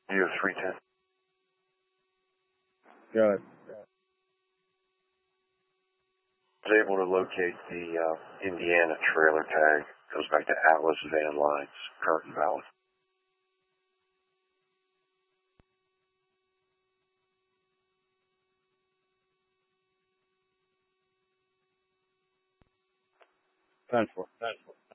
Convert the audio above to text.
You have 310. Got it. I was able to locate the Indiana trailer tag. Goes back to Atlas Van Lines, current and valid. Time for.